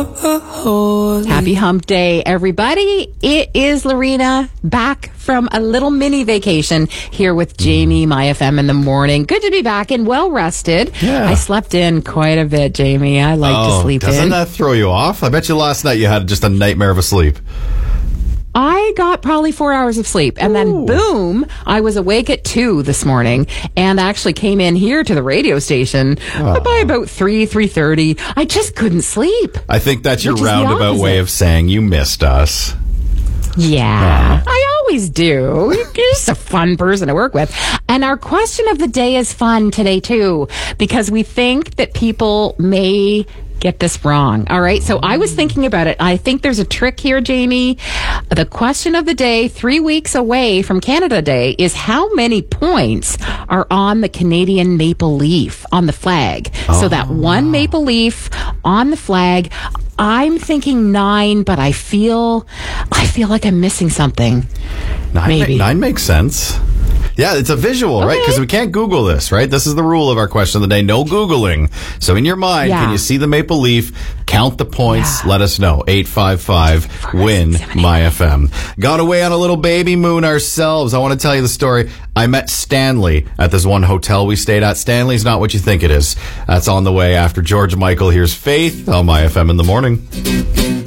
Happy hump day, everybody. It is Lorena back from a little mini vacation here with Jamie, My FM in the morning. Good to be back and well rested. Yeah. I slept in quite a bit, Jamie. I like to sleep doesn't in. that throw you off? I bet you last night you had just a nightmare of a sleep. I got probably 4 hours of sleep, and then boom, I was awake at 2 this morning and actually came in here to the radio station by about 3:30. I just couldn't sleep. I think that's your Which is the roundabout way opposite. of saying you missed us. Yeah, I always do. You're just a fun person to work with. And our question of the day is fun today, too, because we think that people may get this wrong. All right. So I was thinking about it. I think there's a trick here, Jamie. The question of the day, 3 weeks away from Canada Day, is how many points are on the Canadian maple leaf, on the flag? So that one maple leaf on the flag. I'm thinking 9, but I feel like I'm missing something. Maybe. 9 makes sense. Yeah, it's a visual, right? Because we can't Google this, right? This is the rule of our question of the day. No Googling. So in your mind, can you see the maple leaf? Count the points. Let us know. 855-WIN-MY-FM. Got away on a little baby moon ourselves. I want to tell you the story. I met Stanley at this one hotel we stayed at. Stanley's not what you think it is. That's on the way after George Michael. Here's Faith on My FM in the morning.